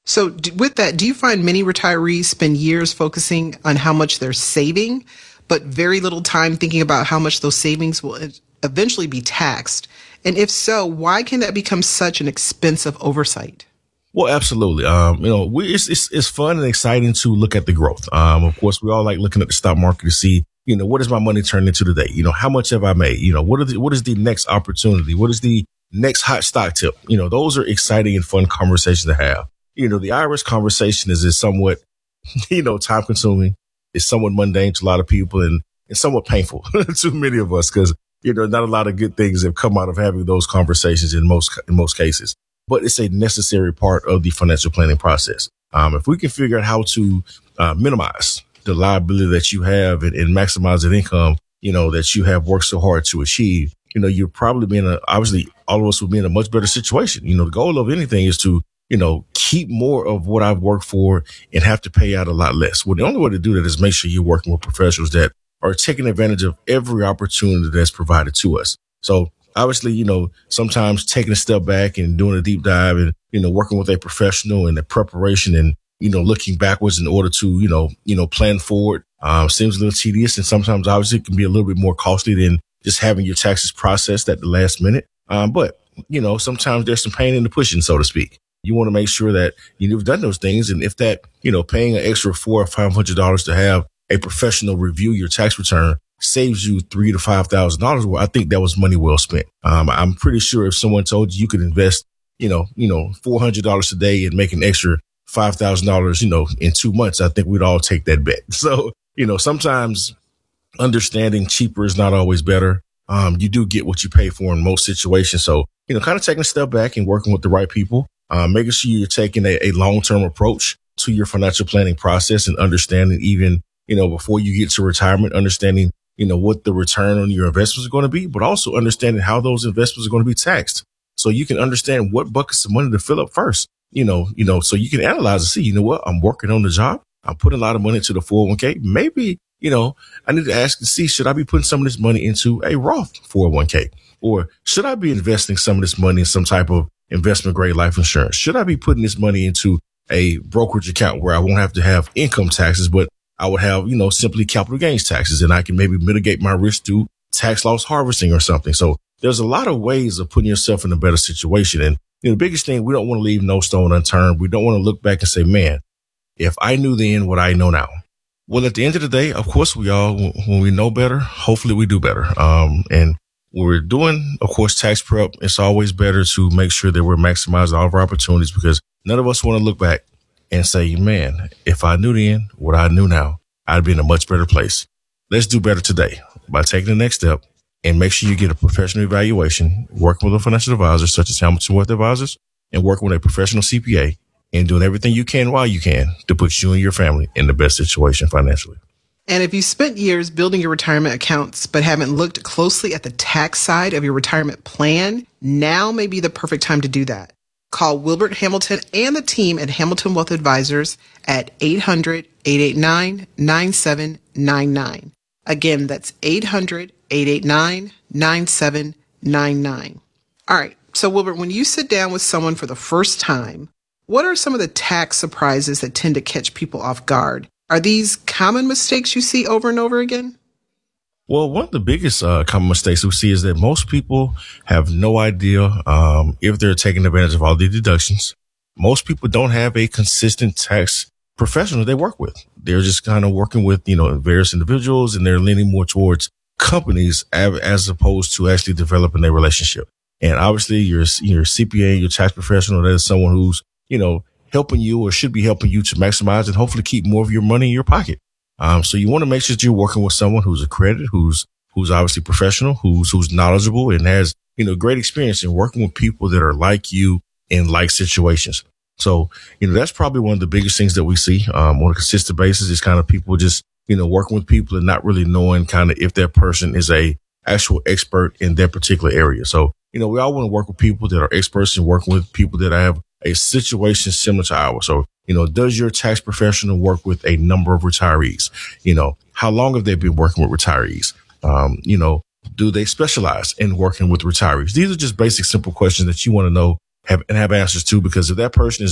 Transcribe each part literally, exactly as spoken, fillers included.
So d- with that, do you find many retirees spend years focusing on how much they're saving, but very little time thinking about how much those savings will e- eventually be taxed? And if so, why can that become such an expensive oversight? Well, absolutely. Um, you know, we, it's, it's, it's fun and exciting to look at the growth. Um, of course, we all like looking at the stock market to see, you know, what is my money turned into today? You know, how much have I made? You know, what are the, what is the next opportunity? What is the next hot stock tip? You know, those are exciting and fun conversations to have. You know, the I R S conversation is, is somewhat, you know, time consuming. It's somewhat mundane to a lot of people and it's somewhat painful to many of us because, you know, not a lot of good things have come out of having those conversations in most, in most cases. But it's a necessary part of the financial planning process. Um, if we can figure out how to uh, minimize the liability that you have and, and maximize the income, you know, that you have worked so hard to achieve, you know, you're probably being a, obviously all of us will be in a much better situation. You know, the goal of anything is to, you know, keep more of what I've worked for and have to pay out a lot less. Well, the only way to do that is make sure you're working with professionals that are taking advantage of every opportunity that's provided to us. So obviously, you know, sometimes taking a step back and doing a deep dive and, you know, working with a professional and the preparation and, you know, looking backwards in order to, you know, you know, plan forward, um, seems a little tedious. And sometimes obviously it can be a little bit more costly than just having your taxes processed at the last minute. Um, but, you know, sometimes there's some pain in the pushing, so to speak. You want to make sure that you've done those things. And if that, you know, paying an extra four or five hundred dollars to have a professional review your tax return saves you three to five thousand dollars. Well, I think that was money well spent. Um, I'm pretty sure if someone told you you could invest, you know, you know, four hundred dollars a day and make an extra five thousand dollars, you know, in two months, I think we'd all take that bet. So, you know, sometimes understanding cheaper is not always better. Um, you do get what you pay for in most situations. So, you know, kind of taking a step back and working with the right people, um, making sure you're taking a, a long-term approach to your financial planning process and understanding even, you know, before you get to retirement, understanding, you know, what the return on your investments are going to be, but also understanding how those investments are going to be taxed. So you can understand what buckets of money to fill up first, you know, you know, so you can analyze and see, you know what, I'm working on the job. I'm putting a lot of money into the four oh one k. Maybe, you know, I need to ask and see, should I be putting some of this money into a Roth four oh one k? Or should I be investing some of this money in some type of investment grade life insurance? Should I be putting this money into a brokerage account where I won't have to have income taxes, but I would have, you know, simply capital gains taxes, and I can maybe mitigate my risk through tax loss harvesting or something. So there's a lot of ways of putting yourself in a better situation. And you know, the biggest thing, we don't want to leave no stone unturned. We don't want to look back and say, man, if I knew then what I know now. Well, at the end of the day, of course, we all, when we know better, hopefully we do better. Um, and when we're doing, of course, tax prep, it's always better to make sure that we're maximizing all of our opportunities, because none of us want to look back and say, man, if I knew then what I knew now, I'd be in a much better place. Let's do better today by taking the next step and make sure you get a professional evaluation, working with a financial advisor such as Hamilton Wealth Advisors, and working with a professional C P A, and doing everything you can while you can to put you and your family in the best situation financially. And if you spent years building your retirement accounts but haven't looked closely at the tax side of your retirement plan, now may be the perfect time to do that. Call Wilbert Hamilton and the team at Hamilton Wealth Advisors at eight hundred, eight eight nine, nine seven nine nine. Again, that's eight hundred, eight eight nine, nine seven nine nine. All right. So, Wilbert, when you sit down with someone for the first time, what are some of the tax surprises that tend to catch people off guard? Are these common mistakes you see over and over again? Well, one of the biggest uh, common mistakes we see is that most people have no idea um, if they're taking advantage of all the deductions. Most people don't have a consistent tax professional they work with. They're just kind of working with, you know, various individuals, and they're leaning more towards companies as, as opposed to actually developing a relationship. And obviously, your your C P A, your tax professional, that is someone who's, you know, helping you or should be helping you to maximize and hopefully keep more of your money in your pocket. Um, so you want to make sure that you're working with someone who's accredited, who's, who's obviously professional, who's, who's knowledgeable and has, you know, great experience in working with people that are like you in like situations. So, you know, that's probably one of the biggest things that we see, um, on a consistent basis is kind of people just, you know, working with people and not really knowing kind of if that person is a actual expert in that particular area. So, you know, we all want to work with people that are experts and working with people that have a situation similar to ours. So, you know, does your tax professional work with a number of retirees? You know, how long have they been working with retirees? Um, you know, do they specialize in working with retirees? These are just basic, simple questions that you want to know have and have answers to, because if that person is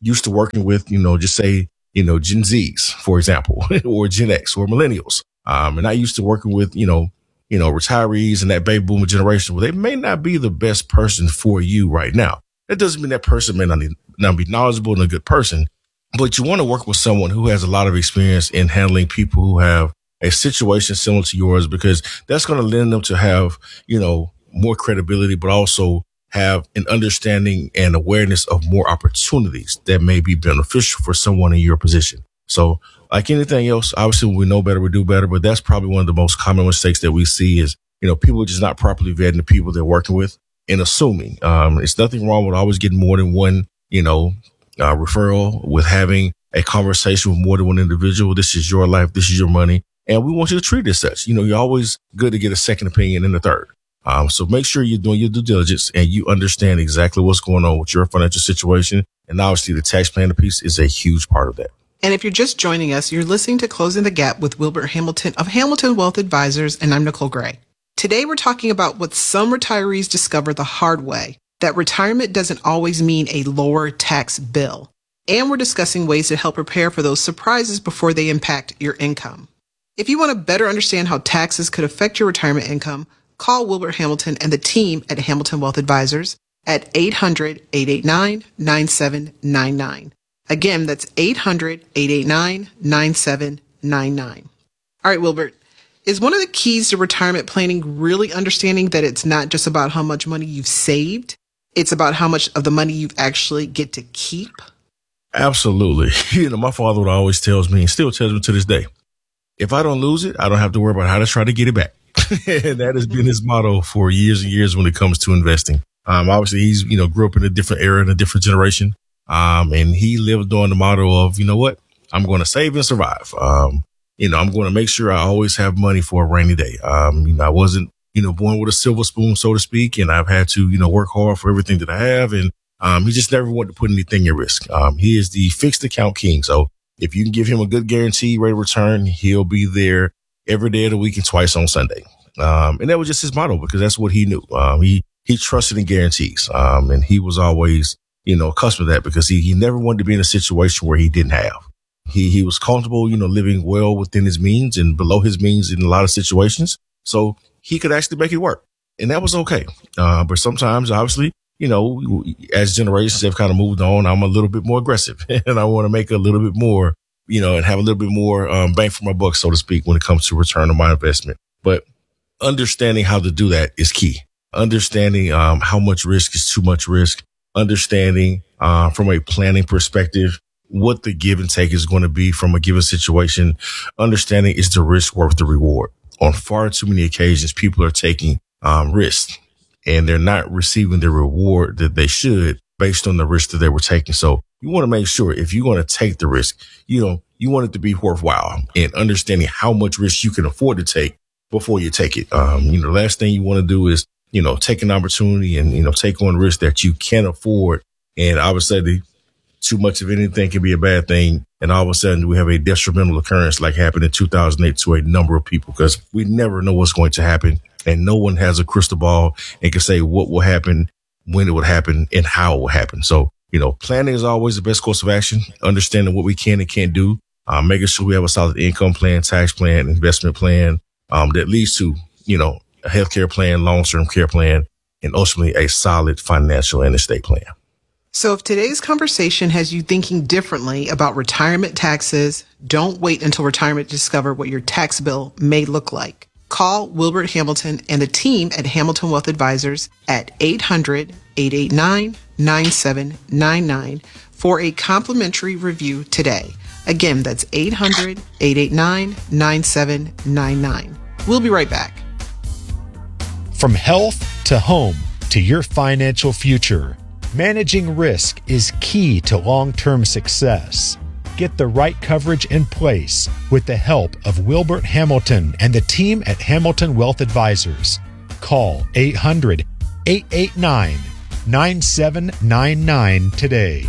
used to working with, you know, just say, you know, Gen Zs, for example, or Gen X or millennials. Um, and I used to working with, you know, you know, retirees and that baby boomer generation. Well, they may not be the best person for you right now. That doesn't mean that person may not, not be knowledgeable and a good person, but you want to work with someone who has a lot of experience in handling people who have a situation similar to yours, because that's going to lend them to have, you know, more credibility, but also have an understanding and awareness of more opportunities that may be beneficial for someone in your position. So like anything else, obviously when we know better, we do better, but that's probably one of the most common mistakes that we see is, you know, people just not properly vetting the people they're working with and assuming. Um, it's nothing wrong with always getting more than one, you know, uh, referral, with having a conversation with more than one individual. This is your life. This is your money. And we want you to treat it as such. You know, you're always good to get a second opinion and a third. Um, so make sure you're doing your due diligence and you understand exactly what's going on with your financial situation. And obviously the tax planning piece is a huge part of that. And if you're just joining us, you're listening to Closing the Gap with Wilbert Hamilton of Hamilton Wealth Advisors, and I'm Nicole Gray. Today, we're talking about what some retirees discover the hard way, that retirement doesn't always mean a lower tax bill. And we're discussing ways to help prepare for those surprises before they impact your income. If you want to better understand how taxes could affect your retirement income, call Wilbert Hamilton and the team at Hamilton Wealth Advisors at eight hundred, eight eight nine, nine seven nine nine. Again, that's eight hundred, eight eight nine, nine seven nine nine. All right, Wilbert, is one of the keys to retirement planning really understanding that it's not just about how much money you've saved, it's about how much of the money you actually get to keep? Absolutely. You know, my father would always tells me, and still tells me to this day, if I don't lose it, I don't have to worry about how to try to get it back. And that has been his motto for years and years when it comes to investing. Um, obviously, he's, you know, grew up in a different era, in a different generation. Um, and he lived on the motto of, you know what, I'm going to save and survive. Um, you know, I'm going to make sure I always have money for a rainy day. Um, you know, I wasn't, you know, born with a silver spoon, so to speak, and I've had to, you know, work hard for everything that I have. And, um, he just never wanted to put anything at risk. Um, he is the fixed account king. So if you can give him a good guarantee rate of return, he'll be there every day of the week and twice on Sunday. Um, and that was just his motto because that's what he knew. Um, he, he trusted in guarantees. Um, and he was always, you know, accustomed to that because he, he never wanted to be in a situation where he didn't have. He, he was comfortable, you know, living well within his means and below his means in a lot of situations. So he could actually make it work. And that was okay. Uh, but sometimes, obviously, you know, as generations have kind of moved on, I'm a little bit more aggressive and I want to make a little bit more, you know, and have a little bit more um, bang for my buck, so to speak, when it comes to return on my investment. But understanding how to do that is key. Understanding um, how much risk is too much risk. Understanding uh, from a planning perspective what the give and take is going to be from a given situation. Understanding is the risk worth the reward. On far too many occasions, people are taking um, risks and they're not receiving the reward that they should based on the risk that they were taking. So you want to make sure if you're going to take the risk, you know, you want it to be worthwhile and understanding how much risk you can afford to take before you take it. Um, you know, the last thing you want to do is, you know, take an opportunity and, you know, take on risk that you can't afford. And I would say the too much of anything can be a bad thing. And all of a sudden we have a detrimental occurrence like happened in two thousand eight to a number of people because we never know what's going to happen. And no one has a crystal ball and can say what will happen, when it would happen, and how it will happen. So, you know, planning is always the best course of action, understanding what we can and can't do, um, making sure we have a solid income plan, tax plan, investment plan um, that leads to, you know, a healthcare plan, long-term care plan, and ultimately a solid financial and estate plan. So if today's conversation has you thinking differently about retirement taxes, don't wait until retirement to discover what your tax bill may look like. Call Wilbert Hamilton and the team at Hamilton Wealth Advisors at eight hundred, eight eight nine, nine seven nine nine for a complimentary review today. Again, that's eight hundred, eight eight nine, nine seven nine nine. We'll be right back. From health to home to your financial future, managing risk is key to long-term success. Get the right coverage in place with the help of Wilbert Hamilton and the team at Hamilton Wealth Advisors. Call eight hundred, eight eight nine, nine seven nine nine today.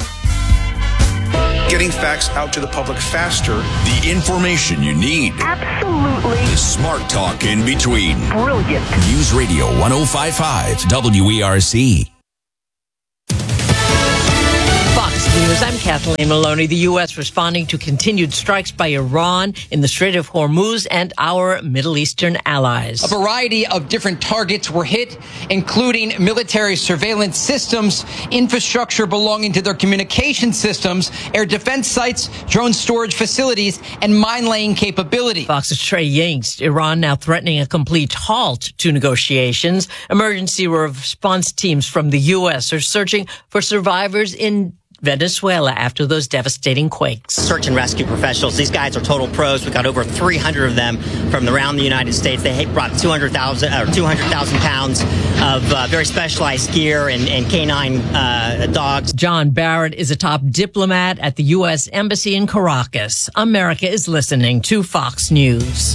Getting facts out to the public faster. The information you need. Absolutely. The smart talk in between. Brilliant. News Radio one oh five point five W E R C. Fox News. I'm Kathleen Maloney. The U S responding to continued strikes by Iran in the Strait of Hormuz and our Middle Eastern allies. A variety of different targets were hit, including military surveillance systems, infrastructure belonging to their communication systems, air defense sites, drone storage facilities, and mine-laying capability. Fox's Trey Yingst. Iran now threatening a complete halt to negotiations. Emergency response teams from the U S are searching for survivors in Venezuela after those devastating quakes. Search and rescue professionals. These guys are total pros. We've got over three hundred of them from around the United States. They brought two hundred thousand or two hundred thousand pounds of uh, very specialized gear and, and canine uh, dogs. John Barrett is a top diplomat at the U S Embassy in Caracas. America is listening to Fox News.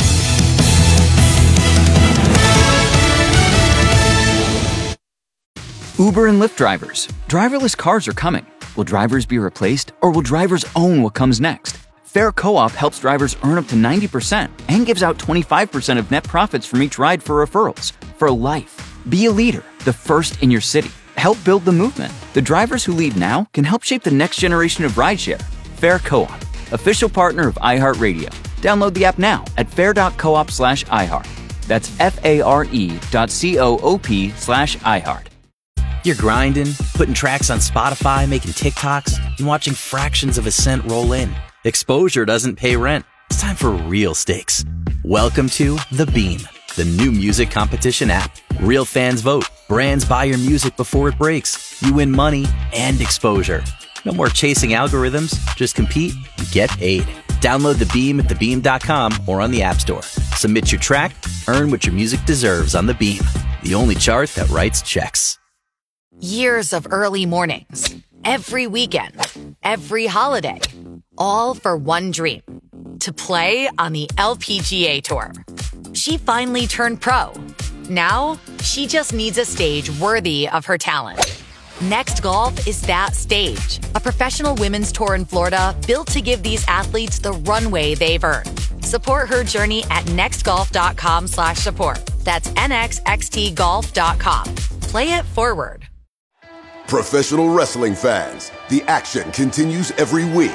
Uber and Lyft drivers. Driverless cars are coming. Will drivers be replaced, or will drivers own what comes next? Fair Co-op helps drivers earn up to ninety percent and gives out twenty-five percent of net profits from each ride for referrals. For life. Be a leader, the first in your city. Help build the movement. The drivers who lead now can help shape the next generation of rideshare. Fair Co-op, official partner of iHeartRadio. Download the app now at fair.coop slash iHeart. That's F-A-R-E dot C-O-O-P slash iHeart. You're grinding, putting tracks on Spotify, making TikToks, and watching fractions of a cent roll in. Exposure doesn't pay rent. It's time for real stakes. Welcome to The Beam, the new music competition app. Real fans vote. Brands buy your music before it breaks. You win money and exposure. No more chasing algorithms. Just compete and get paid. Download The Beam at the beam dot com or on the App Store. Submit your track, earn what your music deserves on The Beam, the only chart that writes checks. Years of early mornings, every weekend, every holiday, all for one dream, to play on the L P G A Tour. She finally turned pro. Now, she just needs a stage worthy of her talent. Next Golf is that stage, a professional women's tour in Florida built to give these athletes the runway they've earned. Support her journey at nextgolf.com slash support. That's N X X T golf dot com. Play it forward. Professional wrestling fans, the action continues every week.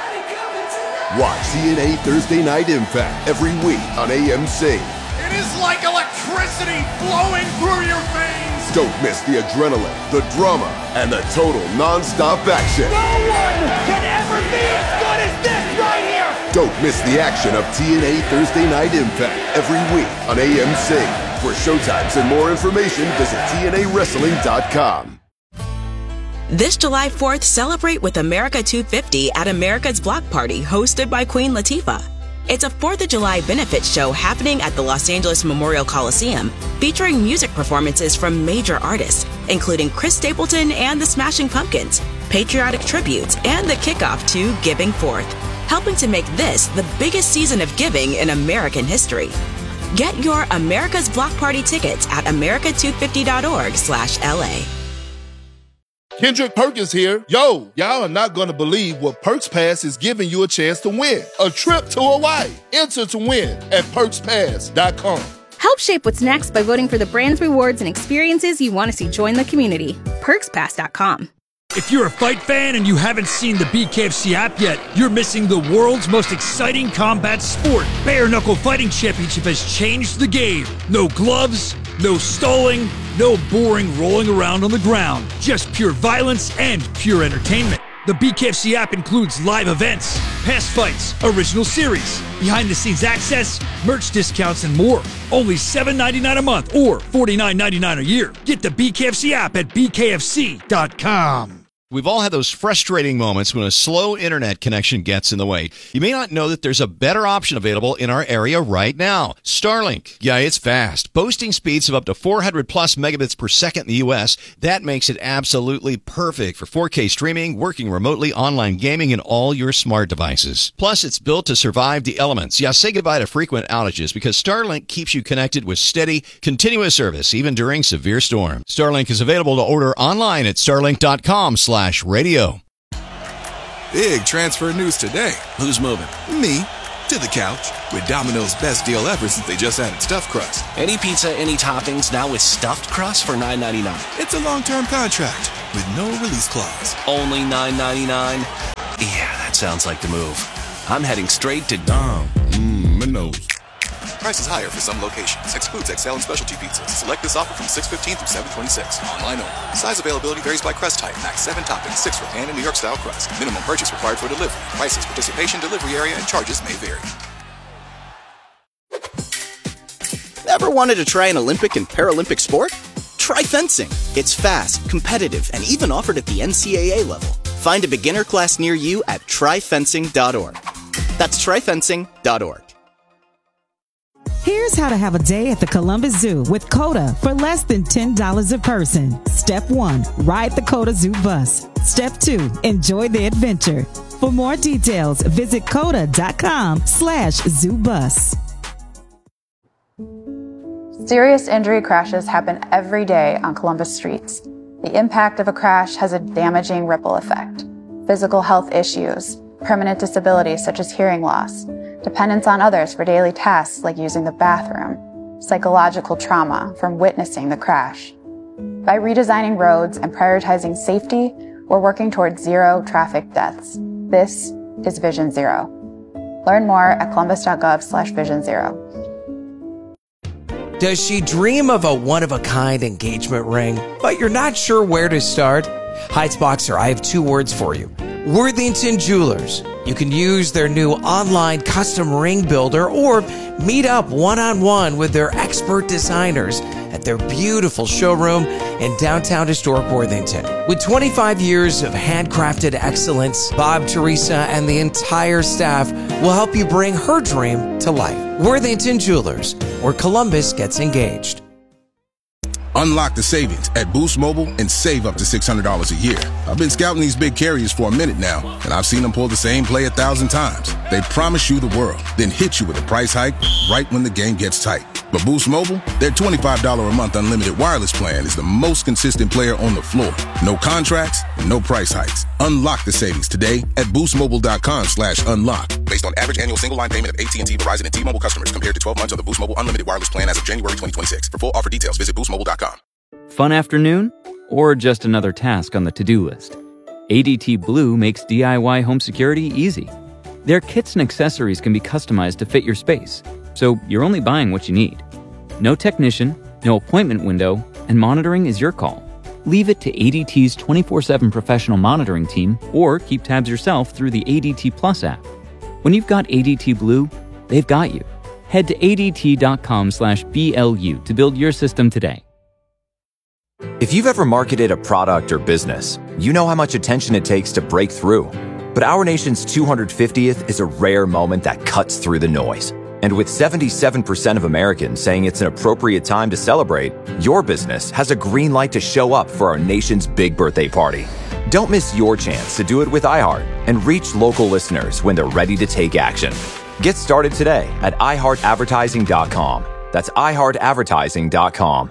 Watch T N A Thursday Night Impact every week on A M C. It is like electricity flowing through your veins. Don't miss the adrenaline, the drama, and the total non-stop action. No one can ever be as good as this right here. Don't miss the action of T N A Thursday Night Impact every week on A M C. For showtimes and more information, visit T N A wrestling dot com. This July fourth, celebrate with America two fifty at America's Block Party, hosted by Queen Latifah. It's a fourth of July benefit show happening at the Los Angeles Memorial Coliseum, featuring music performances from major artists, including Chris Stapleton and the Smashing Pumpkins, patriotic tributes, and the kickoff to Giving Forth, helping to make this the biggest season of giving in American history. Get your America's Block Party tickets at america two fifty dot org slash L A. Kendrick Perkins here. Yo, y'all are not going to believe what Perks Pass is giving you a chance to win. A trip to Hawaii. Enter to win at perks pass dot com. Help shape what's next by voting for the brands, rewards, and experiences you want to see join the community. perks pass dot com. If you're a fight fan and you haven't seen the B K F C app yet, you're missing the world's most exciting combat sport. Bare Knuckle Fighting Championship has changed the game. No gloves, no stalling, no boring rolling around on the ground. Just pure violence and pure entertainment. The B K F C app includes live events, past fights, original series, behind-the-scenes access, merch discounts, and more. Only seven dollars and ninety-nine cents a month or forty-nine dollars and ninety-nine cents a year. Get the B K F C app at b k f c dot com. We've all had those frustrating moments when a slow internet connection gets in the way. You may not know that there's a better option available in our area right now. Starlink. Yeah, it's fast. Boasting speeds of up to four hundred plus megabits per second in the U S. That makes it absolutely perfect for four K streaming, working remotely, online gaming, and all your smart devices. Plus, it's built to survive the elements. Yeah, say goodbye to frequent outages because Starlink keeps you connected with steady, continuous service, even during severe storms. Starlink is available to order online at starlink dot com slash radio. Big transfer news today. Who's moving? Me. to the couch with Domino's best deal ever since they just added stuffed crust. Any pizza, any toppings, now with stuffed crust for nine ninety-nine. It's a long-term contract with no release clause. Only nine ninety-nine? Yeah, that sounds like the move. I'm heading straight to Dom. Mmm, Minos. Prices higher for some locations. Excludes X L and specialty pizzas. Select this offer from six fifteen through seven twenty-six. Online only. Size availability varies by crust type. Max seven toppings, six for pan and New York style crust. Minimum purchase required for delivery. Prices, participation, delivery area, and charges may vary. Ever wanted to try an Olympic and Paralympic sport? Try fencing. It's fast, competitive, and even offered at the N C double A level. Find a beginner class near you at try fencing dot org. That's try fencing dot org. Here's how to have a day at the Columbus Zoo with COTA for less than ten dollars a person. Step one, ride the COTA Zoo bus. Step two, enjoy the adventure. For more details, visit coda.com slash zoo bus. Serious injury crashes happen every day on Columbus streets. The impact of a crash has a damaging ripple effect. Physical health issues, permanent disabilities such as hearing loss, dependence on others for daily tasks like using the bathroom, psychological trauma from witnessing the crash. By redesigning roads and prioritizing safety, we're working towards zero traffic deaths. This is Vision Zero. Learn more at columbus.gov slash vision zero. Does she dream of a one-of-a-kind engagement ring, but you're not sure where to start? Heights Boxer, I have two words for you. Worthington Jewelers. You can use their new online custom ring builder or meet up one-on-one with their expert designers at their beautiful showroom in downtown historic Worthington. With twenty-five years of handcrafted excellence, Bob, Teresa, and the entire staff will help you bring her dream to life. Worthington Jewelers, where Columbus gets engaged. Unlock the savings at Boost Mobile and save up to six hundred dollars a year. I've been scouting these big carriers for a minute now, and I've seen them pull the same play a thousand times. They promise you the world, then hit you with a price hike right when the game gets tight. But Boost Mobile, their twenty-five dollars a month unlimited wireless plan is the most consistent player on the floor. No contracts, no price hikes. Unlock the savings today at boostmobile.com slash unlock. Based on average annual single line payment of A T and T, Verizon, and T-Mobile customers compared to twelve months of the Boost Mobile unlimited wireless plan as of January twenty twenty-six. For full offer details, visit boost mobile dot com. Fun afternoon? Or just another task on the to-do list? A D T Blue makes D I Y home security easy. Their kits and accessories can be customized to fit your space, so you're only buying what you need. No technician, no appointment window, and monitoring is your call. Leave it to A D T's twenty-four seven professional monitoring team, or keep tabs yourself through the A D T Plus app. When you've got A D T Blue, they've got you. Head to A D T dot com slash B L U to build your system today. If you've ever marketed a product or business, you know how much attention it takes to break through. But our nation's two hundred fiftieth is a rare moment that cuts through the noise. And with seventy-seven percent of Americans saying it's an appropriate time to celebrate, your business has a green light to show up for our nation's big birthday party. Don't miss your chance to do it with iHeart and reach local listeners when they're ready to take action. Get started today at i heart advertising dot com. That's i heart advertising dot com.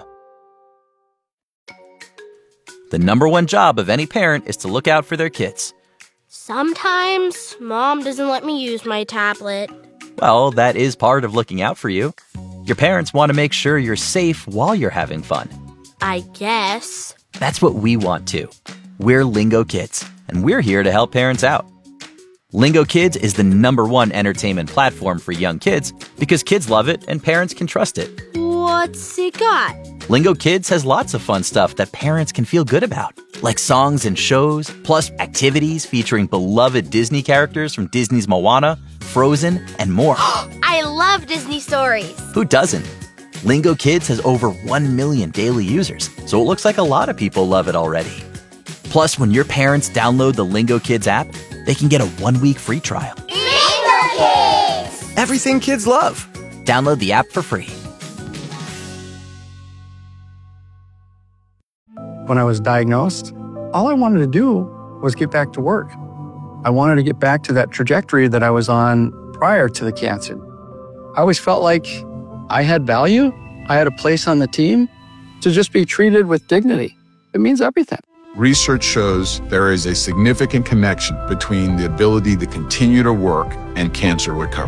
The number one job of any parent is to look out for their kids. Sometimes Mom doesn't let me use my tablet. Well, that is part of looking out for you. Your parents want to make sure you're safe while you're having fun. I guess. That's what we want too. We're Lingo Kids, and we're here to help parents out. Lingo Kids is the number one entertainment platform for young kids because kids love it and parents can trust it. What's it got? Lingo Kids has lots of fun stuff that parents can feel good about, like songs and shows, plus activities featuring beloved Disney characters from Disney's Moana, Frozen, and more. I love Disney stories. Who doesn't? Lingo Kids has over one million daily users, so it looks like a lot of people love it already. Plus, when your parents download the Lingo Kids app, they can get a one-week free trial. Lingo Kids! Everything kids love. Download the app for free. When I was diagnosed, all I wanted to do was get back to work. I wanted to get back to that trajectory that I was on prior to the cancer. I always felt like I had value. I had a place on the team. To just be treated with dignity, it means everything. Research shows there is a significant connection between the ability to continue to work and cancer recovery.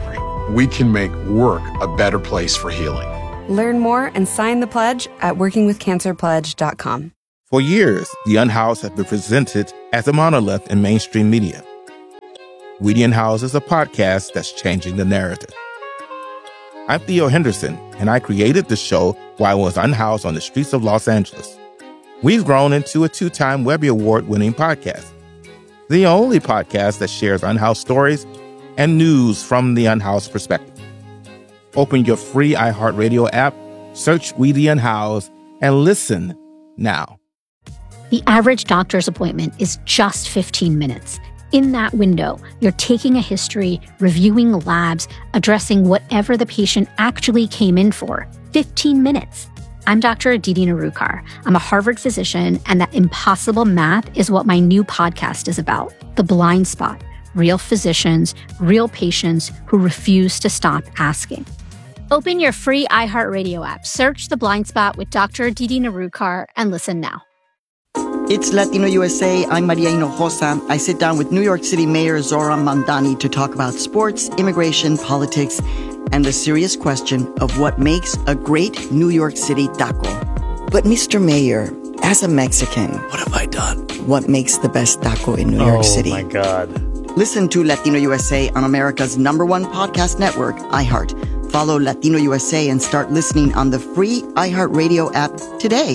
we can make work a better place for healing. Learn more and sign the pledge at working with cancer pledge dot com. For years, The Unhoused have been presented as a monolith in mainstream media. We the Unhoused is a podcast that's changing the narrative. I'm Theo Henderson, and I created the show while I was unhoused on the streets of Los Angeles. We've grown into a two-time Webby Award-winning podcast, the only podcast that shares unhoused stories and news from the unhoused perspective. Open your free iHeartRadio app, search We the Unhoused, and listen now. The average doctor's appointment is just fifteen minutes. In that window, you're taking a history, reviewing labs, addressing whatever the patient actually came in for. fifteen minutes. I'm Doctor Aditi Narukar. I'm a Harvard physician, and that impossible math is what my new podcast is about. The Blind Spot. Real physicians, real patients who refuse to stop asking. Open your free iHeartRadio app, search The Blind Spot with Doctor Aditi Narukar, and listen now. It's Latino U S A. I'm Maria Hinojosa. I sit down with New York City Mayor Zoran Mandani to talk about sports, immigration, politics, and the serious question of what makes a great New York City taco. But Mister Mayor, as a Mexican, what have I done? What makes the best taco in New York City? Oh, my God. Listen to Latino U S A on America's number one podcast network, iHeart. Follow Latino U S A and start listening on the free iHeartRadio app today.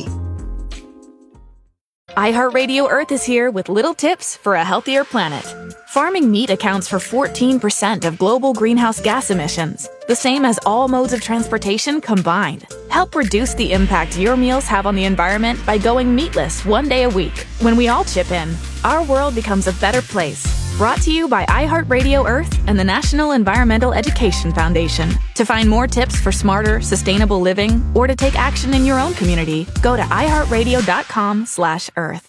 iHeartRadio Earth is here with little tips for a healthier planet. Farming meat accounts for fourteen percent of global greenhouse gas emissions, the same as all modes of transportation combined. Help reduce the impact your meals have on the environment by going meatless one day a week. When we all chip in, our world becomes a better place. Brought to you by iHeartRadio Earth and the National Environmental Education Foundation. To find more tips for smarter, sustainable living, or to take action in your own community, go to iHeartRadio.com slash Earth.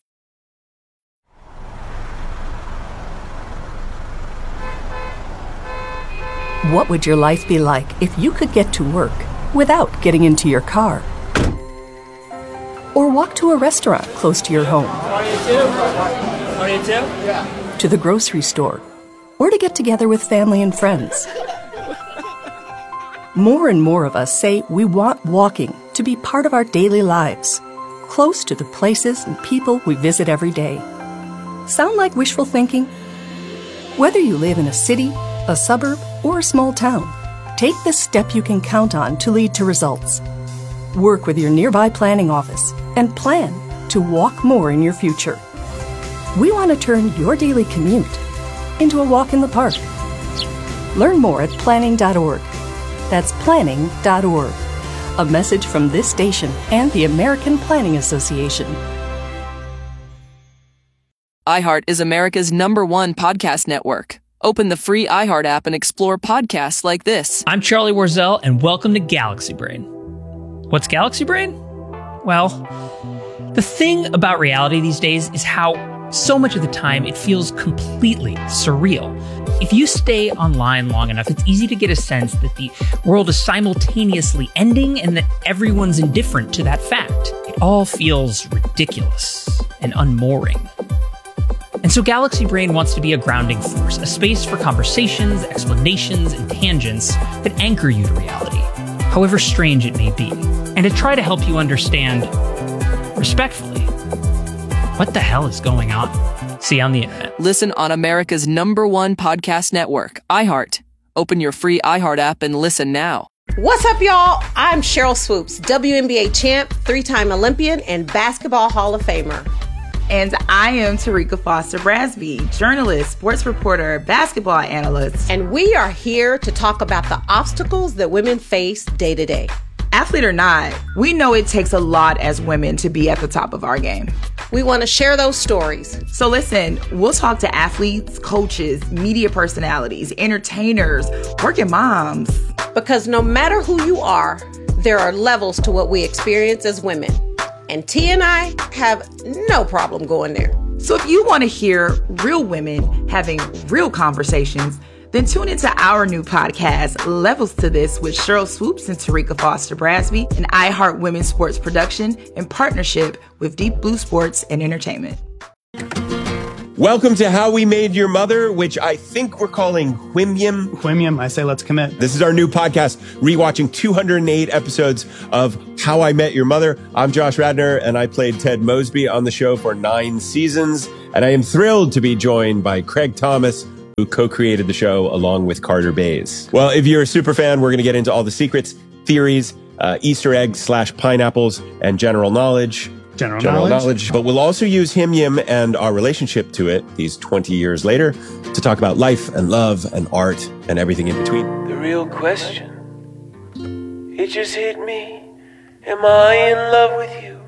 What would your life be like if you could get to work without getting into your car? Or walk to a restaurant close to your home? twenty-two? Yeah. To the grocery store, or to get together with family and friends. More and more of us say we want walking to be part of our daily lives, close to the places and people we visit every day. Sound like wishful thinking? Whether you live in a city, a suburb, or a small town, take the step you can count on to lead to results. Work with your nearby planning office and plan to walk more in your future. We want to turn your daily commute into a walk in the park. Learn more at planning dot org. That's planning dot org. A message from this station and the American Planning Association. iHeart is America's number one podcast network. Open the free iHeart app and explore podcasts like this. I'm Charlie Warzel, and welcome to Galaxy Brain. What's Galaxy Brain? Well, the thing about reality these days is how so much of the time it feels completely surreal. If you stay online long enough, it's easy to get a sense that the world is simultaneously ending and that everyone's indifferent to that fact. It all feels ridiculous and unmooring. And so Galaxy Brain wants to be a grounding force, a space for conversations, explanations, and tangents that anchor you to reality, however strange it may be, and to try to help you understand, respectfully, what the hell is going on? See you on the internet. Listen on America's number one podcast network, iHeart. Open your free iHeart app and listen now. What's up, y'all? I'm Cheryl Swoops, W N B A champ, three-time Olympian, and Basketball Hall of Famer. And I am Tarika Foster Brasby, journalist, sports reporter, basketball analyst. And we are here to talk about the obstacles that women face day to day. Athlete or not, we know it takes a lot as women to be at the top of our game. We want to share those stories. So listen, we'll talk to athletes, coaches, media personalities, entertainers, working moms. Because no matter who you are, there are levels to what we experience as women. And T and I have no problem going there. So if you want to hear real women having real conversations, then tune into our new podcast, Levels to This, with Cheryl Swoops and Tarika Foster Brasby, an iHeart Women's Sports production in partnership with Deep Blue Sports and Entertainment. Welcome to How We Made Your Mother, which I think we're calling Whimyum. Whimyum, I say let's commit. This is our new podcast, rewatching two hundred eight episodes of How I Met Your Mother. I'm Josh Radnor, and I played Ted Mosby on the show for nine seasons. And I am thrilled to be joined by Craig Thomas, who co-created the show along with Carter Bays. Well, if you're a super fan, we're going to get into all the secrets, theories, uh, Easter eggs slash pineapples, and general knowledge. General, general knowledge. knowledge. But we'll also use Hymyum and our relationship to it these twenty years later to talk about life and love and art and everything in between. The real question, it just hit me. Am I in love with you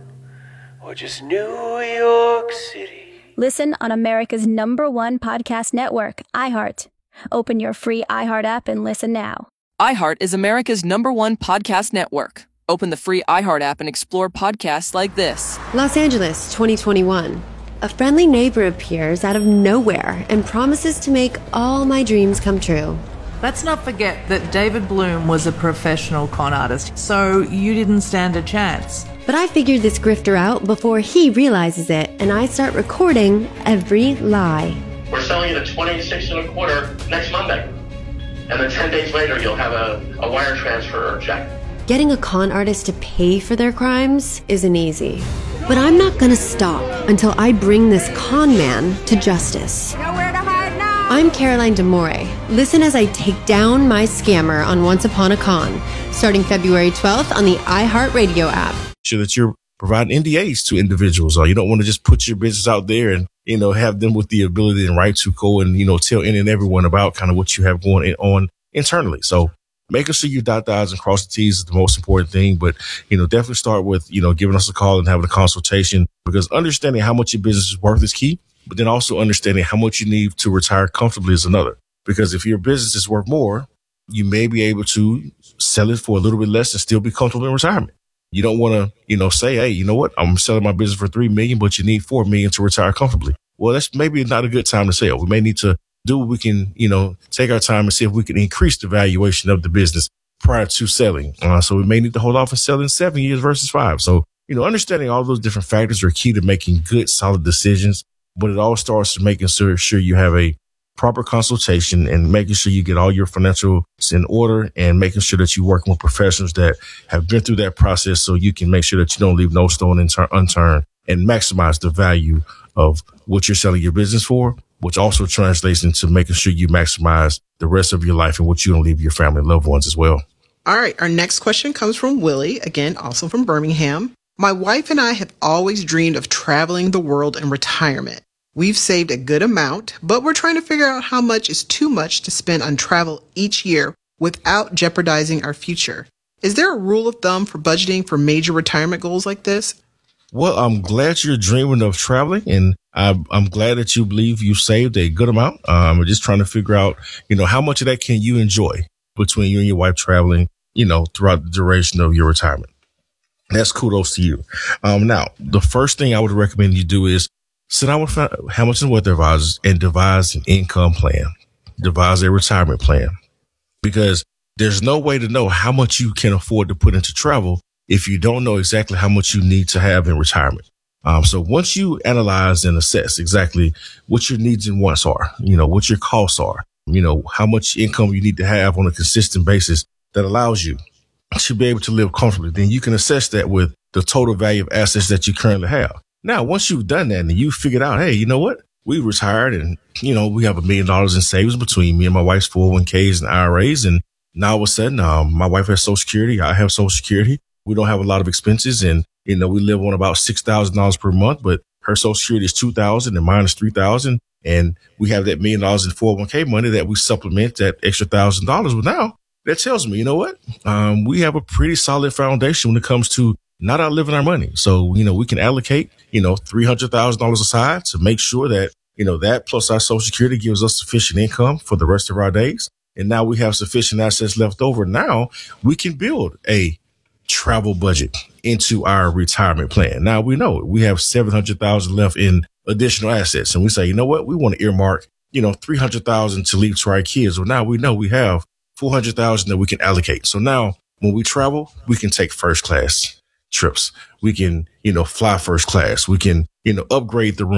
or just New York City? Listen on America's number one podcast network, iHeart. Open your free iHeart app and listen now. iHeart is America's number one podcast network. Open the free iHeart app and explore podcasts like this. Los Angeles, twenty twenty-one. A friendly neighbor appears out of nowhere and promises to make all my dreams come true. Let's not forget that David Bloom was a professional con artist, so you didn't stand a chance. But I figured this grifter out before he realizes it, and I start recording every lie. We're selling it at twenty-six and a quarter next Monday. And then ten days later, you'll have a, a wire transfer or check. Getting a con artist to pay for their crimes isn't easy. But I'm not gonna stop until I bring this con man to justice. Nowhere to hide now! I'm Caroline D'Amore. Listen as I take down my scammer on Once Upon a Con, starting February twelfth on the iHeartRadio app. Sure that you're providing N D As to individuals, or you don't want to just put your business out there and, you know, have them with the ability and right to go and, you know, tell any and everyone about kind of what you have going on internally. So making sure you dot the I's and cross the T's is the most important thing. But, you know, definitely start with, you know, giving us a call and having a consultation, because understanding how much your business is worth is key. But then also understanding how much you need to retire comfortably is another. Because if your business is worth more, you may be able to sell it for a little bit less and still be comfortable in retirement. You don't want to, you know, say, hey, you know what? I'm selling my business for three million, but you need four million to retire comfortably. Well, that's maybe not a good time to sell. We may need to do what we can, you know, take our time and see if we can increase the valuation of the business prior to selling. Uh, so we may need to hold off and sell in seven years versus five. So, you know, understanding all those different factors are key to making good, solid decisions. But it all starts to making sure, sure you have a proper consultation and making sure you get all your financials in order and making sure that you're working with professionals that have been through that process, so you can make sure that you don't leave no stone unturned and maximize the value of what you're selling your business for, which also translates into making sure you maximize the rest of your life and what you're going to leave your family and loved ones as well. All right. Our next question comes from Willie, again, also from Birmingham. My wife and I have always dreamed of traveling the world in retirement. We've saved a good amount, but we're trying to figure out how much is too much to spend on travel each year without jeopardizing our future. Is there a rule of thumb for budgeting for major retirement goals like this? Well, I'm glad you're dreaming of traveling, and I'm, I'm glad that you believe you saved a good amount. Um, we're just trying to figure out, you know, how much of that can you enjoy between you and your wife traveling, you know, throughout the duration of your retirement. That's kudos to you. Um, now, the first thing I would recommend you do is sit down with Hamilton Wealth Advisors and devise an income plan, devise a retirement plan, because there's no way to know how much you can afford to put into travel if you don't know exactly how much you need to have in retirement. Um, so once you analyze and assess exactly what your needs and wants are, you know, what your costs are, you know, how much income you need to have on a consistent basis that allows you to be able to live comfortably, then you can assess that with the total value of assets that you currently have. Now, once you've done that and you figured out, hey, you know what? We retired and, you know, we have a million dollars in savings between me and my wife's four oh one k's and I R As. And now all of a sudden, um, my wife has Social Security. I have Social Security. We don't have a lot of expenses. And, you know, we live on about six thousand dollars per month, but her Social Security is two thousand dollars and mine is three thousand dollars. And we have that million dollars in four oh one k money that we supplement that extra thousand dollars. Well, now that tells me, you know what? Um, we have a pretty solid foundation when it comes to not outliving our money. So, you know, we can allocate, you know, three hundred thousand dollars aside to make sure that, you know, that plus our Social Security gives us sufficient income for the rest of our days. And now we have sufficient assets left over. Now we can build a travel budget into our retirement plan. Now we know we have seven hundred thousand left in additional assets. And we say, you know what? We want to earmark, you know, three hundred thousand to leave to our kids. Well, now we know we have four hundred thousand that we can allocate. So now when we travel, we can take first class trips. We can, you know, fly first class. We can, you know, upgrade the room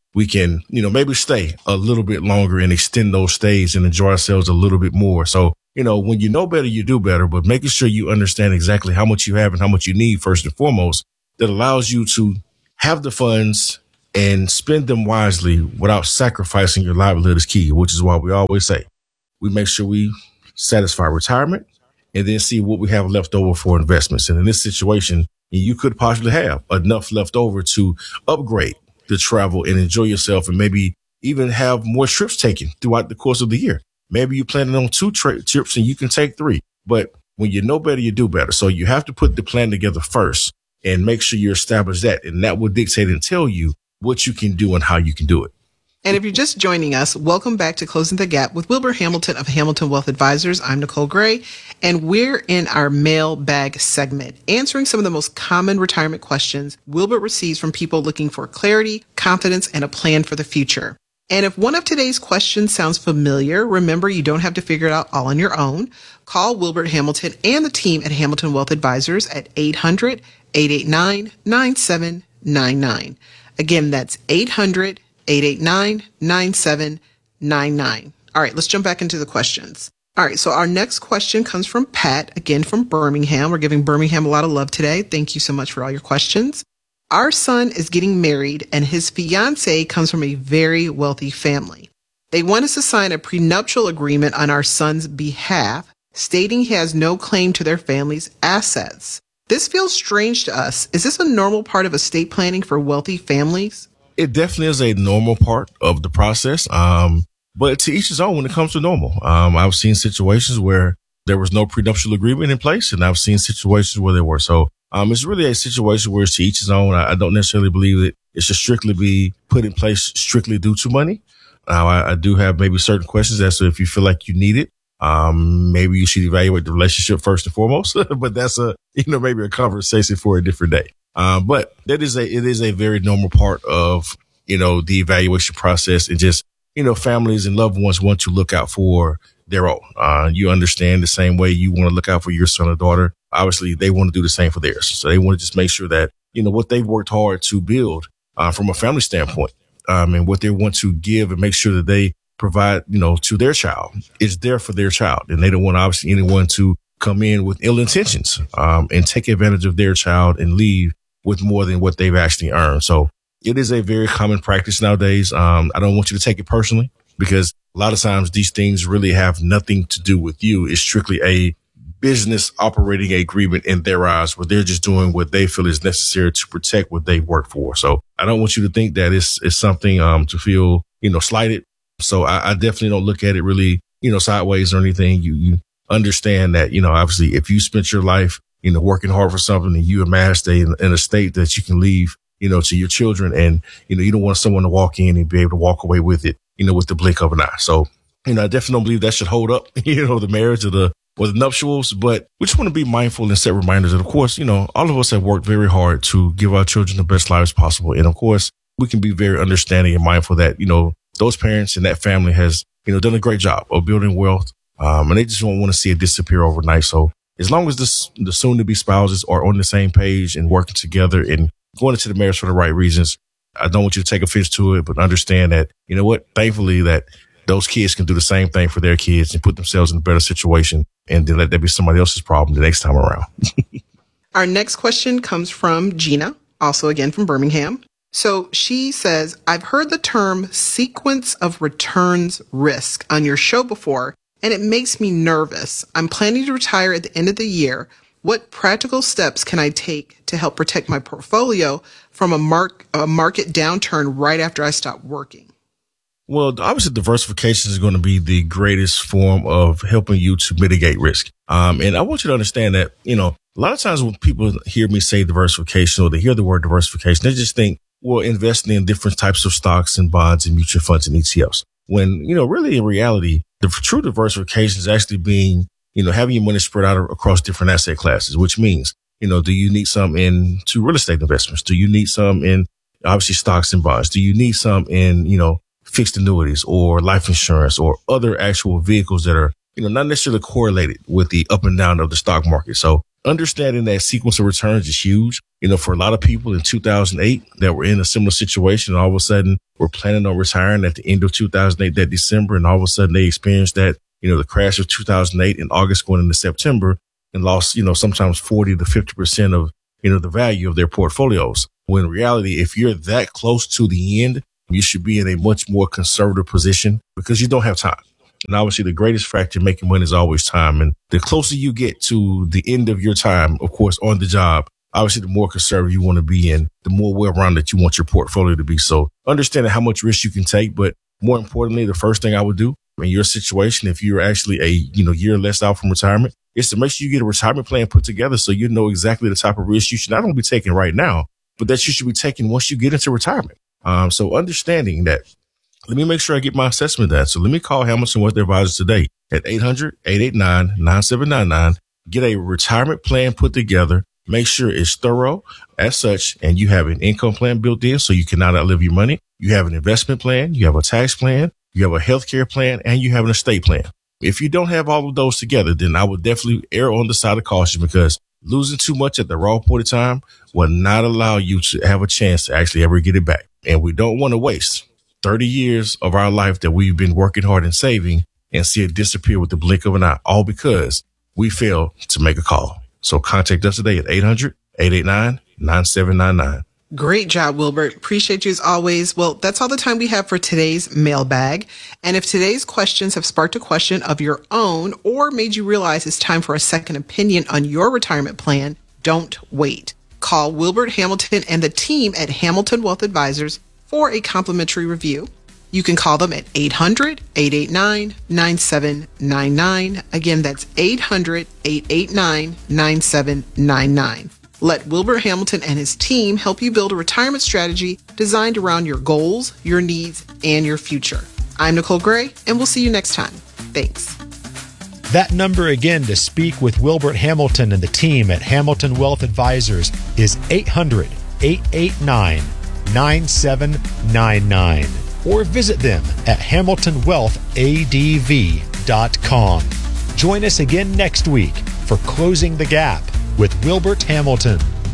we can, you know, maybe stay a little bit longer and extend those stays and enjoy ourselves a little bit more. So, you know, when you know better, you do better, but making sure you understand exactly how much you have and how much you need first and foremost, that allows you to have the funds and spend them wisely without sacrificing your livelihood is key, which is why we always say we make sure we satisfy retirement and then see what we have left over for investments. And in this situation, you could possibly have enough left over to upgrade the travel and enjoy yourself and maybe even have more trips taken throughout the course of the year. Maybe you're planning on two tra- trips and you can take three. But when you know better, you do better. So you have to put the plan together first and make sure you establish that. And that will dictate and tell you what you can do and how you can do it. And if you're just joining us, welcome back to Closing the Gap with Wilbur Hamilton of Hamilton Wealth Advisors. I'm Nicole Gray, and we're in our mailbag segment, answering some of the most common retirement questions Wilbur receives from people looking for clarity, confidence, and a plan for the future. And if one of today's questions sounds familiar, remember you don't have to figure it out all on your own. Call Wilbur Hamilton and the team at Hamilton Wealth Advisors at eight hundred, eight eight nine, nine seven nine nine. Again, that's eight hundred, eight eight nine, nine seven nine nine. All right, let's jump back into the questions. All right, so our next question comes from Pat, again from Birmingham. We're giving Birmingham a lot of love today. Thank you so much for all your questions. Our son is getting married and his fiance comes from a very wealthy family. They want us to sign a prenuptial agreement on our son's behalf, stating he has no claim to their family's assets. This feels strange to us. Is this a normal part of estate planning for wealthy families? It definitely is a normal part of the process. Um, but to each his own when it comes to normal. Um, I've seen situations where there was no prenuptial agreement in place, and I've seen situations where there were. So um, it's really a situation where it's to each his own. I, I don't necessarily believe that it should strictly be put in place strictly due to money. Now, I, I do have maybe certain questions as to if you feel like you need it. Um, maybe you should evaluate the relationship first and foremost, but that's a, you know, maybe a conversation for a different day. Um, but that is a, it is a very normal part of, you know, the evaluation process, and just, you know, families and loved ones want to look out for their own. Uh, you understand the same way you want to look out for your son or daughter. Obviously, they want to do the same for theirs. So they want to just make sure that, you know, what they've worked hard to build, uh, from a family standpoint, um, and what they want to give and make sure that they provide, you know, to their child is there for their child. And they don't want obviously anyone to come in with ill intentions, um, and take advantage of their child and leave with more than what they've actually earned. So it is a very common practice nowadays. Um, I don't want you to take it personally, because a lot of times these things really have nothing to do with you. It's strictly a business operating agreement in their eyes, where they're just doing what they feel is necessary to protect what they work for. So I don't want you to think that it's, it's something, um, to feel, you know, slighted. So I, I definitely don't look at it really, you know, sideways or anything. You, you understand that, you know, obviously if you spent your life, you know, working hard for something and you amassed a, an estate that you can leave, you know, to your children, and, you know, you don't want someone to walk in and be able to walk away with it, you know, with the blink of an eye. So, you know, I definitely don't believe that should hold up, you know, the marriage or the, or the nuptials, but we just want to be mindful and set reminders that, of course, you know, all of us have worked very hard to give our children the best lives possible. And of course, we can be very understanding and mindful that, you know, those parents and that family has, you know, done a great job of building wealth. Um, and they just don't want to see it disappear overnight. So as long as this, the soon to be spouses are on the same page and working together and going into the marriage for the right reasons, I don't want you to take offense to it, but understand that, you know what, thankfully that those kids can do the same thing for their kids and put themselves in a better situation, and then let that be somebody else's problem the next time around. Our next question comes from Gina, also again from Birmingham. So she says, I've heard the term sequence of returns risk on your show before, and it makes me nervous. I'm planning to retire at the end of the year. What practical steps can I take to help protect my portfolio from a, mark, a market downturn right after I stop working? Well, obviously, diversification is going to be the greatest form of helping you to mitigate risk. Um, and I want you to understand that, you know, a lot of times when people hear me say diversification, or they hear the word diversification, they just think, well, investing in different types of stocks and bonds and mutual funds and E T Fs. When, you know, really in reality, the true diversification is actually being, you know, having your money spread out across different asset classes, which means, you know, do you need some into real estate investments? Do you need some in obviously stocks and bonds? Do you need some in, you know, fixed annuities or life insurance or other actual vehicles that are, you know, not necessarily correlated with the up and down of the stock market? So understanding that sequence of returns is huge. You know, for a lot of people in two thousand eight that were in a similar situation, all of a sudden were planning on retiring at the end of two thousand eight, that December, and all of a sudden they experienced that, you know, the crash of two thousand eight in August going into September and lost, you know, sometimes forty to fifty percent of, you know, the value of their portfolios. When in reality, if you're that close to the end, you should be in a much more conservative position because you don't have time. And obviously the greatest factor in making money is always time. And the closer you get to the end of your time, of course, on the job, obviously the more conservative you want to be and the more well-rounded you want your portfolio to be. So understanding how much risk you can take, but more importantly, the first thing I would do in your situation, if you're actually a, you know, year less out from retirement, is to make sure you get a retirement plan put together so you know exactly the type of risk you should not only be taking right now, but that you should be taking once you get into retirement. Um, so understanding that, let me make sure I get my assessment of that. So let me call Hamilton Wealth Advisors today at eight hundred, eight eight nine, nine seven nine nine. Get a retirement plan put together. Make sure it's thorough as such, and you have an income plan built in so you cannot outlive your money. You have an investment plan. You have a tax plan. You have a healthcare plan, and you have an estate plan. If you don't have all of those together, then I would definitely err on the side of caution because losing too much at the wrong point of time will not allow you to have a chance to actually ever get it back. And we don't want to waste thirty years of our life that we've been working hard and saving and see it disappear with the blink of an eye, all because we failed to make a call. So contact us today at eight hundred, eight eight nine, nine seven nine nine. Great job, Wilbert. Appreciate you as always. Well, that's all the time we have for today's mailbag. And if today's questions have sparked a question of your own or made you realize it's time for a second opinion on your retirement plan, don't wait. Call Wilbert Hamilton and the team at Hamilton Wealth Advisors for a complimentary review. You can call them at eight hundred, eight eight nine, nine seven nine nine. Again, that's eight hundred, eight eight nine, nine seven nine nine. Let Wilbert Hamilton and his team help you build a retirement strategy designed around your goals, your needs, and your future. I'm Nicole Gray, and we'll see you next time. Thanks. That number again to speak with Wilbert Hamilton and the team at Hamilton Wealth Advisors is eight hundred, eight eight nine, nine seven nine nine. Or visit them at hamilton wealth a d v dot com. Join us again next week for Closing the Gap with Wilbert Hamilton.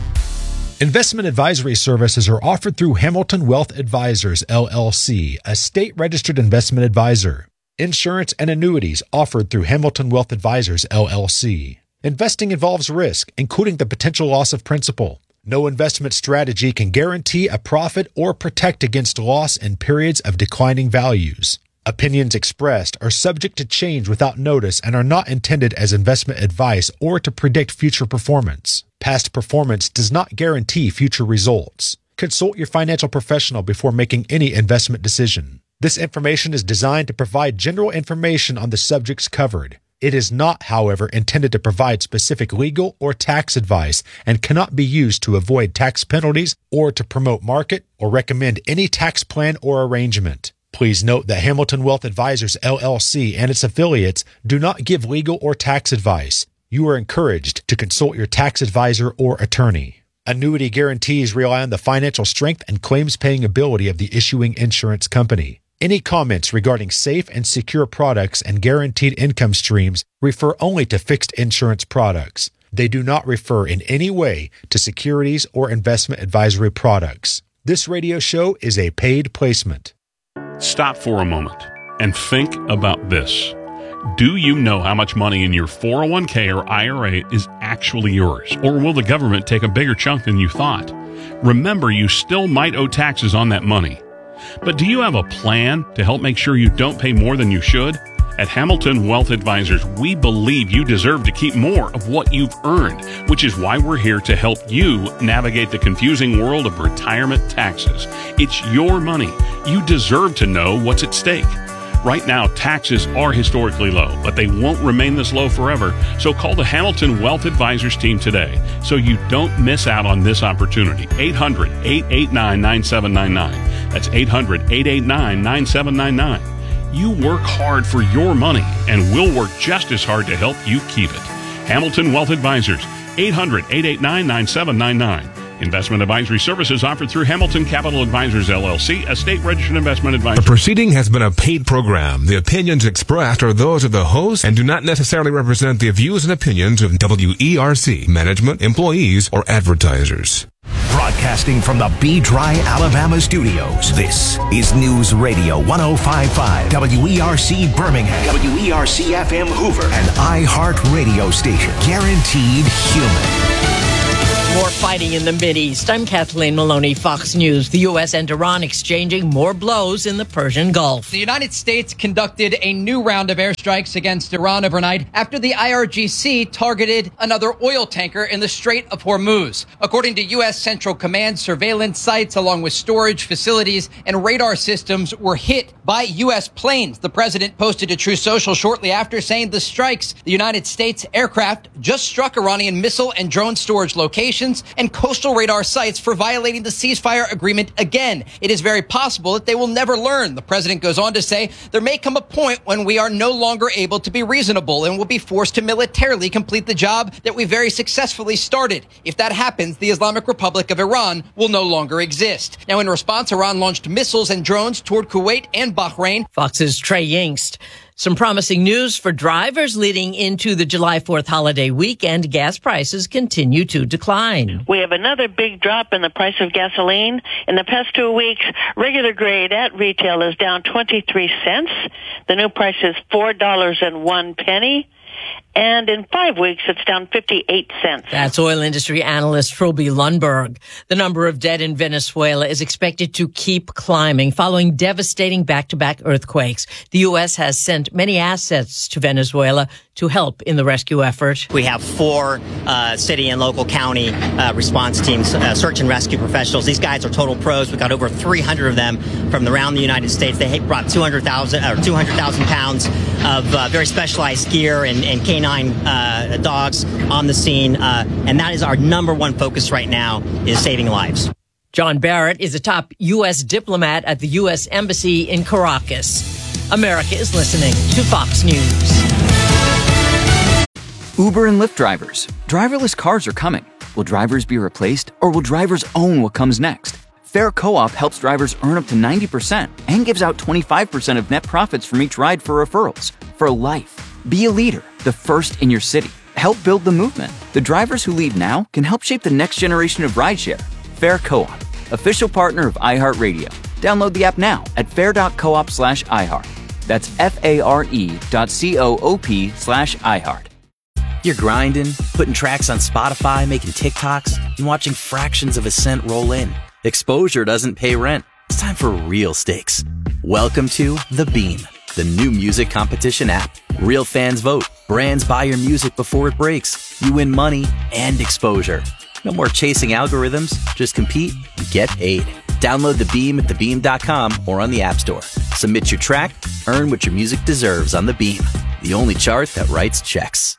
Investment advisory services are offered through Hamilton Wealth Advisors, L L C, a state-registered investment advisor. Insurance and annuities offered through Hamilton Wealth Advisors, L L C. Investing involves risk, including the potential loss of principal. No investment strategy can guarantee a profit or protect against loss in periods of declining values. Opinions expressed are subject to change without notice and are not intended as investment advice or to predict future performance. Past performance does not guarantee future results. Consult your financial professional before making any investment decision. This information is designed to provide general information on the subjects covered. It is not, however, intended to provide specific legal or tax advice and cannot be used to avoid tax penalties or to promote market or recommend any tax plan or arrangement. Please note that Hamilton Wealth Advisors, L L C, and its affiliates do not give legal or tax advice. You are encouraged to consult your tax advisor or attorney. Annuity guarantees rely on the financial strength and claims-paying ability of the issuing insurance company. Any comments regarding safe and secure products and guaranteed income streams refer only to fixed insurance products. They do not refer in any way to securities or investment advisory products. This radio show is a paid placement. Stop for a moment and think about this. Do you know how much money in your four oh one k or I R A is actually yours? Or will the government take a bigger chunk than you thought? Remember, you still might owe taxes on that money. But do you have a plan to help make sure you don't pay more than you should? At Hamilton Wealth Advisors, we believe you deserve to keep more of what you've earned, which is why we're here to help you navigate the confusing world of retirement taxes. It's your money. You deserve to know what's at stake. Right now, taxes are historically low, but they won't remain this low forever. So call the Hamilton Wealth Advisors team today so you don't miss out on this opportunity. eight hundred, eight eight nine, nine seven nine nine. That's eight hundred, eight eight nine, nine seven nine nine. You work hard for your money, and we'll work just as hard to help you keep it. Hamilton Wealth Advisors, eight hundred, eight eight nine, nine seven nine nine. Investment advisory services offered through Hamilton Capital Advisors, L L C, a state-registered investment advisor. The proceeding has been a paid program. The opinions expressed are those of the host and do not necessarily represent the views and opinions of W E R C, management, employees, or advertisers. Broadcasting from the B-Dry, Alabama studios, this is News Radio one oh five point five, W E R C Birmingham, W E R C F M Hoover, and iHeart Radio Station. Guaranteed human. More fighting in the Mideast. I'm Kathleen Maloney, Fox News. The U S and Iran exchanging more blows in the Persian Gulf. The United States conducted a new round of airstrikes against Iran overnight after the I R G C targeted another oil tanker in the Strait of Hormuz. According to U S Central Command, surveillance sites along with storage facilities and radar systems were hit by U S planes. The president posted to Truth Social shortly after saying the strikes, the United States aircraft just struck Iranian missile and drone storage locations and coastal radar sites for violating the ceasefire agreement again. It is very possible that they will never learn. The president goes on to say there may come a point when we are no longer able to be reasonable and will be forced to militarily complete the job that we very successfully started. If that happens, the Islamic Republic of Iran will no longer exist. Now, in response, Iran launched missiles and drones toward Kuwait and Bahrain. Fox's Trey Yingst. Some promising news for drivers leading into the July fourth holiday weekend. Gas prices continue to decline. We have another big drop in the price of gasoline. In the past two weeks, regular grade at retail is down twenty-three cents. The new price is four dollars and one penny. And in five weeks, it's down fifty-eight cents. That's oil industry analyst Trilby Lundberg. The number of dead in Venezuela is expected to keep climbing following devastating back-to-back earthquakes. The U S has sent many assets to Venezuela to help in the rescue effort. We have four uh, city and local county uh, response teams, uh, search and rescue professionals. These guys are total pros. We've got over three hundred of them from around the United States. They brought two hundred thousand or two hundred thousand pounds of uh, very specialized gear and, and canine uh, dogs on the scene. Uh, and that is our number one focus right now, is saving lives. John Barrett is a top U S diplomat at the U S Embassy in Caracas. America is listening to Fox News. Uber and Lyft drivers. Driverless cars are coming. Will drivers be replaced, or will drivers own what comes next? Fair Co-op helps drivers earn up to ninety percent and gives out twenty-five percent of net profits from each ride for referrals. For life. Be a leader, the first in your city. Help build the movement. The drivers who lead now can help shape the next generation of rideshare. Fair Co-op, official partner of iHeartRadio. Download the app now at fair.coop slash iHeart. That's F-A-R-E dot C-O-O-P slash iHeart. You're grinding, putting tracks on Spotify, making TikToks, and watching fractions of a cent roll in. Exposure doesn't pay rent. It's time for real stakes. Welcome to The Beam, the new music competition app. Real fans vote. Brands buy your music before it breaks. You win money and exposure. No more chasing algorithms. Just compete and get paid. Download The Beam at the beam dot com or on the App Store. Submit your track. Earn what your music deserves on The Beam, the only chart that writes checks.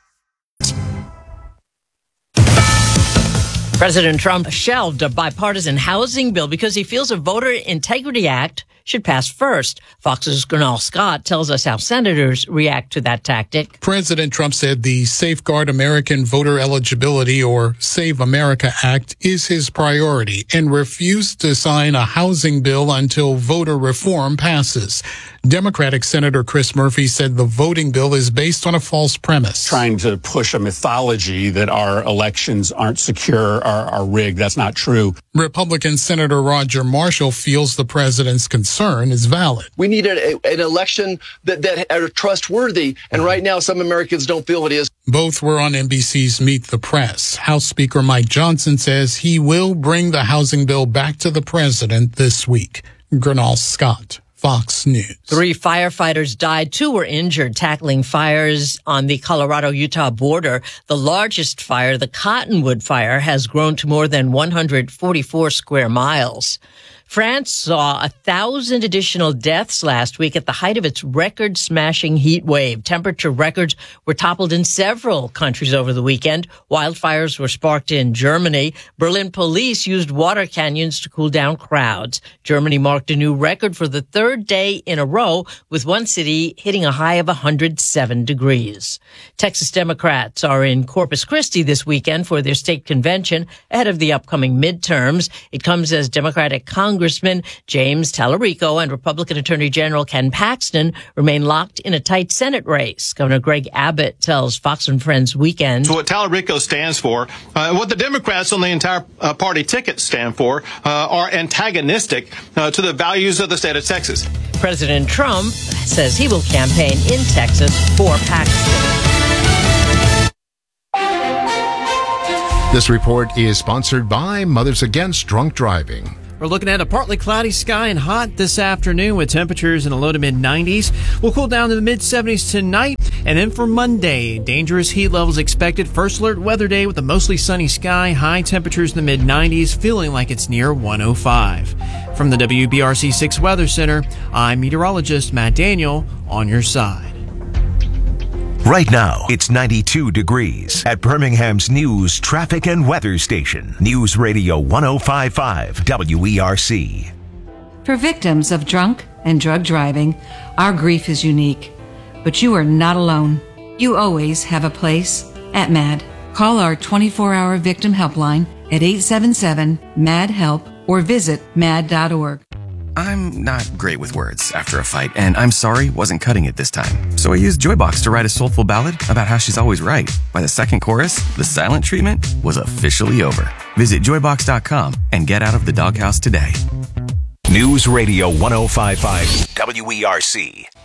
President Trump shelved a bipartisan housing bill because he feels a Voter Integrity Act should pass first. Fox's Gernal Scott tells us how senators react to that tactic. President Trump said the Safeguard American Voter Eligibility, or Save America Act, is his priority and refused to sign a housing bill until voter reform passes. Democratic Senator Chris Murphy said the voting bill is based on a false premise. Trying to push a mythology that our elections aren't secure, are, are rigged. That's not true. Republican Senator Roger Marshall feels the president's concern is valid. We need a, an election that, that are trustworthy, and right now some Americans don't feel it is. Both were on N B C's Meet the Press. House Speaker Mike Johnson says he will bring the housing bill back to the president this week. Gernal Scott, Fox News. Three firefighters died. Two were injured tackling fires on the Colorado-Utah border. The largest fire, the Cottonwood Fire, has grown to more than one hundred forty-four square miles. France saw a thousand additional deaths last week at the height of its record-smashing heat wave. Temperature records were toppled in several countries over the weekend. Wildfires were sparked in Germany. Berlin police used water canyons to cool down crowds. Germany marked a new record for the third day in a row, with one city hitting a high of one hundred seven degrees. Texas Democrats are in Corpus Christi this weekend for their state convention ahead of the upcoming midterms. It comes as Democratic Congress Congressman James Tallarico and Republican Attorney General Ken Paxton remain locked in a tight Senate race. Governor Greg Abbott tells Fox and Friends Weekend. So what Tallarico stands for, uh, what the Democrats on the entire uh, party ticket stand for, uh, are antagonistic uh, to the values of the state of Texas. President Trump says he will campaign in Texas for Paxton. This report is sponsored by Mothers Against Drunk Driving. We're looking at a partly cloudy sky and hot this afternoon with temperatures in the low to mid nineties. We'll cool down to the mid seventies tonight. And then for Monday, dangerous heat levels expected. First alert weather day with a mostly sunny sky. High temperatures in the mid nineties, feeling like it's near one oh five. From the W B R C six Weather Center, I'm meteorologist Matt Daniel on your side. Right now, it's ninety-two degrees at Birmingham's news, traffic, and weather station. News Radio one oh five point five W E R C. For victims of drunk and drug driving, our grief is unique. But you are not alone. You always have a place at MAD. Call our twenty-four hour victim helpline at eight seven seven, M A D, HELP or visit mad dot org. I'm not great with words after a fight, and I'm sorry wasn't cutting it this time. So I used Joybox to write a soulful ballad about how she's always right. By the second chorus, the silent treatment was officially over. Visit joybox dot com and get out of the doghouse today. News Radio one oh five point five W E R C.